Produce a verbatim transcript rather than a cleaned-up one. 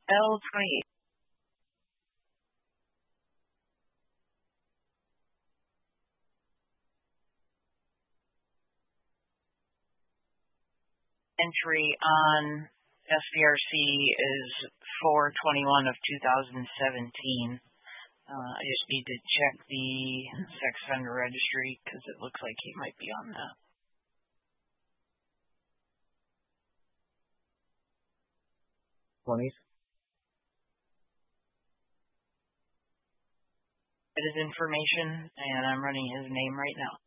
L twenty-eight. Entry on S V R C is four twenty-one of two thousand seventeen. Uh, I just need to check the sex offender registry because it looks like he might be on that. twenties. It is information, and I'm running his name right now.